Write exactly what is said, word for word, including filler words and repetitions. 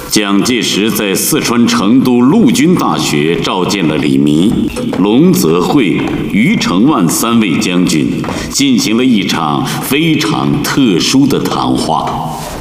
蒋介石在四川成都陆军大学召见了李弥、龙泽会、余承万三位将军，进行了一场非常特殊的谈话。